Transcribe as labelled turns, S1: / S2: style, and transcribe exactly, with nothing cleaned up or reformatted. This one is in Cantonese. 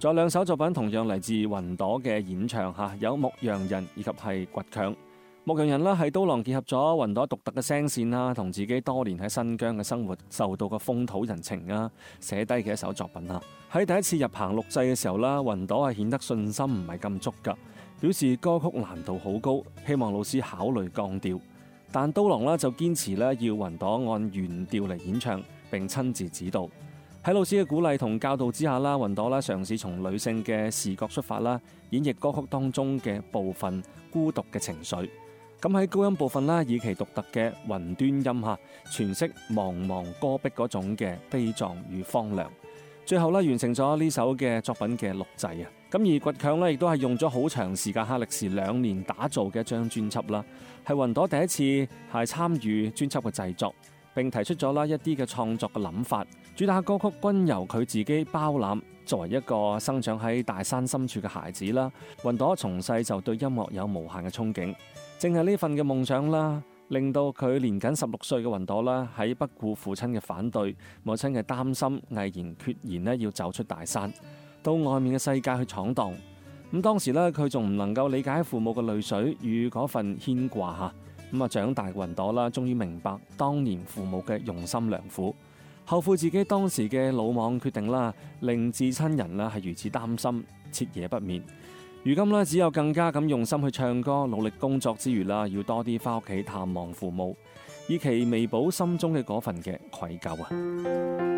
S1: 仲有兩首作品同樣嚟自雲朵嘅演唱嚇，有《牧羊人》以及係《倔強》。《牧羊人》啦係刀郎結合咗雲朵獨特嘅聲線啦，同自己多年喺新疆嘅生活受到嘅風土人情啊，寫低嘅一首作品啊。喺第一次入棚錄製嘅時候啦，雲朵係顯得信心唔係咁足㗎，表示歌曲難度好高，希望老師考慮降調。但刀郎呢就堅持咧要雲朵按原調嚟演唱，並親自指導。喺老師嘅鼓勵同教導之下啦，雲朵啦嘗試從女性嘅視覺出發啦，演繹歌曲當中嘅部分孤獨嘅情緒。咁喺高音部分啦，以其獨特嘅雲端音下詮釋茫茫戈壁嗰種嘅悲壯與荒涼。最後咧完成咗呢首嘅作品嘅錄製啊。咁而倔強咧亦都係用咗好長時間，歷時兩年打造嘅一張專輯啦，係雲朵第一次係參與專輯嘅製作，並提出咗啦一啲嘅創作嘅諗法。主打歌曲均由佢自己包攬。作為一個生長喺大山深處嘅孩子啦，雲朵從細就對音樂有無限嘅憧憬。正係呢份嘅夢想啦，令到佢年僅十六歲嘅雲朵啦，喺不顧父親嘅反對、母親嘅擔心，毅然決然咧要走出大山，到外面嘅世界去闖蕩。咁當時咧，佢仲唔能夠理解父母嘅淚水與嗰份牽掛嚇。咁啊，長大嘅雲朵啦，終於明白當年父母嘅用心良苦，後悔自己當時嘅魯莽決定啦，令至親人啦係如此擔心，徹夜不眠。如今咧，只有更加咁用心去唱歌，努力工作之餘啦，要多啲翻屋企探望父母，以期彌補心中嘅嗰份嘅愧疚啊！